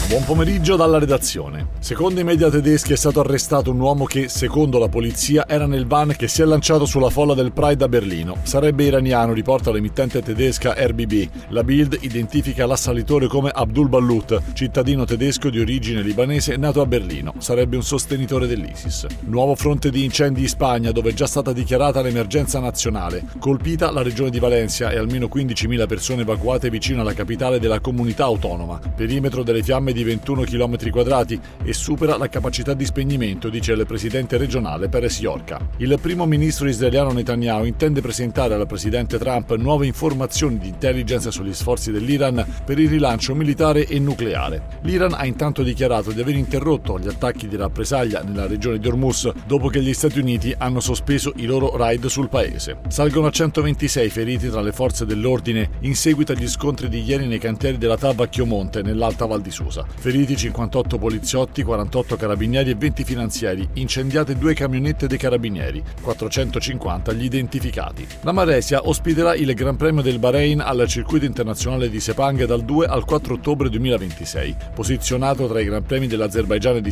Buon pomeriggio dalla redazione. Secondo i media tedeschi è stato arrestato un uomo che, secondo la polizia, era nel van che si è lanciato sulla folla del Pride a Berlino. Sarebbe iraniano, riporta l'emittente tedesca RBB. La Bild identifica l'assalitore come Abdul Ballut, cittadino tedesco di origine libanese nato a Berlino. Sarebbe un sostenitore dell'ISIS. Nuovo fronte di incendi in Spagna, dove è già stata dichiarata l'emergenza nazionale. Colpita la regione di Valencia e almeno 15.000 persone evacuate vicino alla capitale della comunità autonoma. Perimetro delle fiamme di 21 km² e supera la capacità di spegnimento, dice il presidente regionale Peres Yorka. Il primo ministro israeliano Netanyahu intende presentare al presidente Trump nuove informazioni di intelligence sugli sforzi dell'Iran per il rilancio militare e nucleare. L'Iran ha intanto dichiarato di aver interrotto gli attacchi di rappresaglia nella regione di Hormuz dopo che gli Stati Uniti hanno sospeso i loro raid sul paese. Salgono a 126 feriti tra le forze dell'ordine in seguito agli scontri di ieri nei cantieri della TAV a Chiomonte, nell'Alta Val di Susa. Feriti 58 poliziotti, 48 carabinieri e 20 finanzieri, incendiate 2 camionette dei carabinieri, 450 gli identificati. La Malesia ospiterà il Gran Premio del Bahrain al circuito internazionale di Sepang dal 2 al 4 ottobre 2026. Posizionato tra i Gran Premi dell'Azerbaigian e di